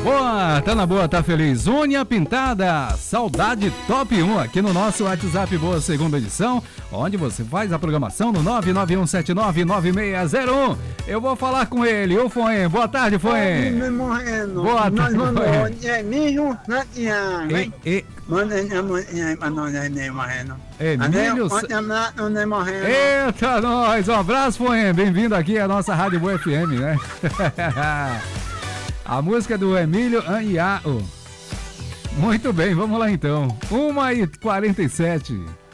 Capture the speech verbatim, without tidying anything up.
Boa, tá na boa, tá feliz. Unha Pintada, Saudade Top um, aqui no nosso WhatsApp Boa Segunda Edição, onde você faz a programação no nove nove um sete nove nove seis zero um. Eu vou falar com ele, o Foen. Boa tarde, Foen. Morrendo. Boa tarde, Foen. Emílio Santiago. E, Manda para nós aí, morrendo. Emílio morrendo. Eita, nós. Um abraço, Foen. Bem-vindo aqui à nossa Rádio Boa F M, né? A música do Emílio Anhiao. Muito bem, vamos lá então. uma e quarenta e sete.